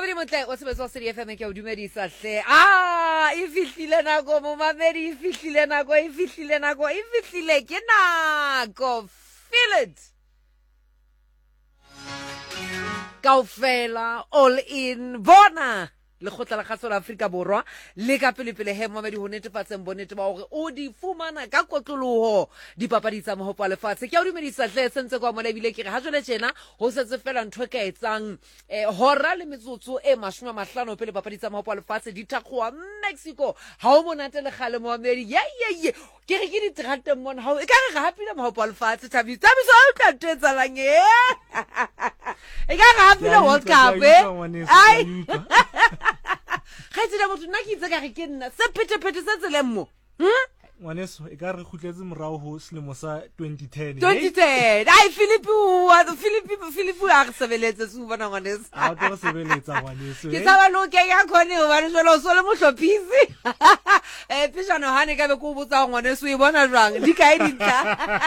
Mamedi motle o sebetsa City FM ke o dumedisa hle. E fihlile nako mo mamedi, e fihlile ke nako. Feel it. Kaofela all in bona. Le khotla la khatso la Afrika Borwa le ka pele he Mamedi ho netefatseng bonnete ba hore o di fumana ka kotloloho dipapadi tsa mohopo wa lefatshe. Ke a o dumedisa hle sentse kwa mona bile ke re ha jole tjena ho setse fela ntho ka etsang hora le metsotso e 50 pele papadi tsa mohopo wa lefatshe di thakgoa Mexico. Ha o monate le khale Mamedi ye ke re ke di trate mona ha e ka re hapile mohopo wa lefatshe thabiso o tla tetsalang e ka re hapile World Cup ai Khaitsela motho nna ke itse ka re ke nna se phete se tseleng mo ngwaneso e ka re khutletse morao ho selemo sa 2010 ai Philippe a re sebeletse se bona ngwaneso a tlo sebeletsa ngwaneso ke tsaba lo ke ya khone ho bana jalo so le mohlophisi pishano hane ka be go botsa ngwaneso e bona jwang di kae ditla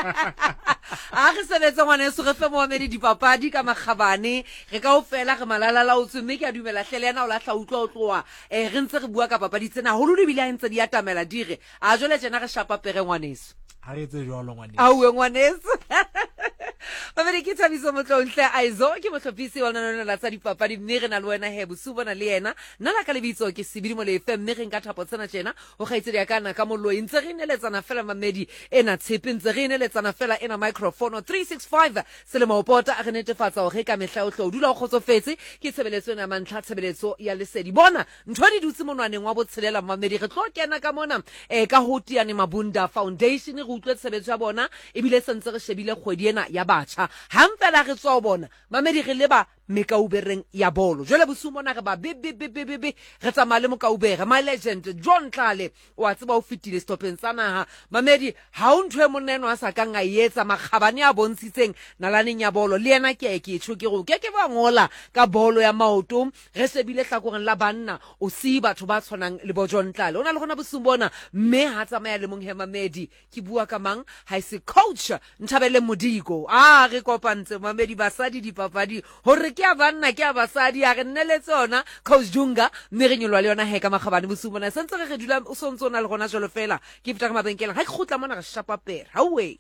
a re sebetse ngwaneso re fe Mamedi dipapadi ka makgabane re ka o fela re malala la o tsmme ke a dumela hlele yana o la hla utlwa o tloa re ntse re bua ka papadi tsena ho lo bile a ntse di atamela dire a jole tsena re shapa pere ngwaneso ha re tse jwalo ngwaneso a we ngwaneso Mamedi ke thabiso motlontle aizo ke motlhophisi wa nana la tsa dipapadi mme re na le wena he busubona le yena nna la ka lebitso ke Sibidi mo le FM mme re nka thapo tsena tjena ho gaitse di akana ka mollo ntse re neletsana fela Mamedi ena tshepe ntse re neletsana fela ena microphone 365 selemo opota a re netefatsa hore ka mehla o tlo dula o khotsofetse ke tshebeletso ena mantla tshebeletso ya lesedi bona ntho di dutse monwaneng wa botshelela Mamedi re tlo kena ka mona ka ho tiane Mabunda Foundation re utlwe tshebeletso ya bona ebile sentse re shebile kgwedi ena ya batjha hampela re tswa bona Mamedi re leba mekaubereng ya bolo jwale bosumona re ba be re tsamaya le mokaubere my legend John Tlale wa tseba o fitile stopeng sa naha Mamedi ha o ntwe moneno a sa ka nga yetsa makgabane a bontshitseng nalaneng ya bolo le yena ke tsho ke go ke ba ngola ka bolo ya maoto re sebile hlakoreng la banna o si batho ba tshwanang le bo John Tlale ona le gona bosumona mme ha tsamaya le mong he Mamedi ke bua ka mang ha se coach Nthabele Modiko re kopantse Mamedi basadi dipapadi hore ke a banna ke a basadi a re nneletse ona coach Dunga mme re nyolwa le yona he ka makgabane bosumona sentse re dula o sontsona le gona jolo fela ke feta ka mabenkela ha ke khutla mona re shapa pere ha we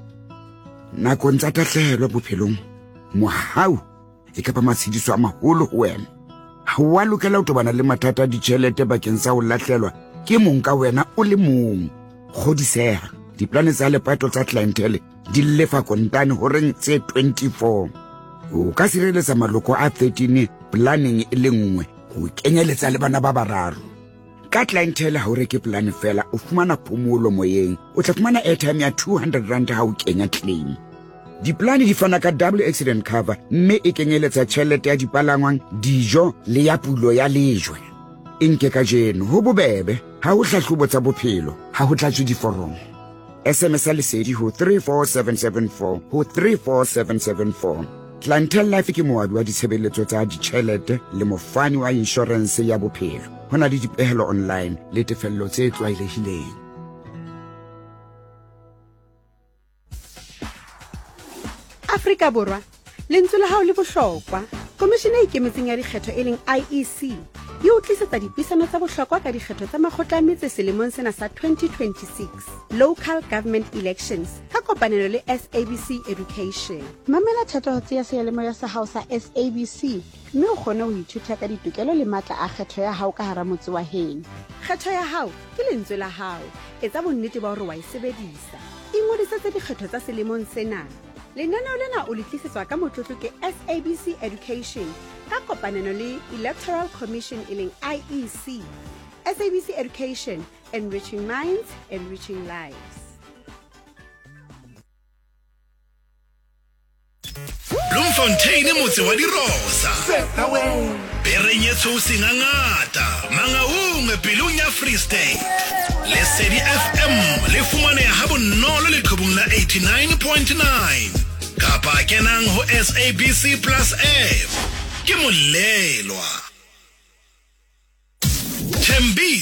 nako ntsa tahlelo bophelong mohau e ka ba matshidiso a maholo ho wena ha wa lokela ho tobana le mathata di tšhelete bakeng sa ho lahlelwa ke mong ka wena o le mong godiseha diplane tsa lepato tsa clientele di lefa kontane ho reng tse 24 o ka sireletsa maloko a 13 planning e le nngwe go kenyeletsa le bana ba bararo ka clientele ha o reke plan fela o fumana phomolo moyeng o tla fumana airtime ya 200 rand ha o kenya claim diplane di fana ka double accident cover mme e kenyeletsa tšhelete ya dipalangwang dijo le ya pulo ya lejwe nke ka jeno ho bobebe ha o hlahlobo tsa bophelo ha ho tlatswe diforomo SMS lesedi ho 34774 ho 34774 Clientele Life ke moabi wa ditshebeletso tsa ditšhelete le mofani wa insurance ya bophelo hona le dipehelo online le tefello tse tlwaelehileng Afrika Borwa lentswe la hao le bohlokwa komishene e ikemetseng ya dikgetho e leng IEC e o tlisetsa dipuisano tsa bohlokwa ka dikgetho tsa makgotla a metse selemong sena sa 2026 local government elections ka kopanelo le SABC Education mamela thatohatsi ya selemong sa hao sa SABC mme o kgone ho ithuta ka ditokelo le matla a kgetho ya hao ka hara motse wa heno kgetho ya hao ke lentswe la hao etsa bonnete ba hore wa e sebedisa ingodisetse dikgetho tsa selemong sena lenaneo lena o le tlisetswa ka motlotlo ke SABC Education ka kopanelo le Electoral Commission e leng IEC SABC Education enriching minds enriching lives Bloemfontein motse wa dirosa Perenyetso singangata Mangaung pelong ya Free State Lesedi FM le fumaneha ha bonolo le qhubung la 89.9 kapa kenang ho SABC Plus app ke molelwa Thembi